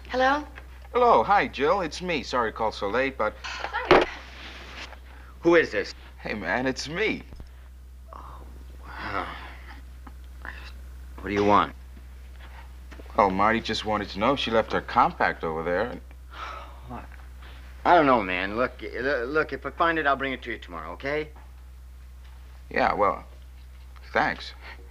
Hello? Hello, hi, Jill. It's me. Sorry to call so late, but... Who is this? Hey, man, it's me. Wow. What do you want? Well, Marty just wanted to know if she left her compact over there. I don't know, man. Look, if I find it, I'll bring it to you tomorrow, okay? Yeah, well, thanks.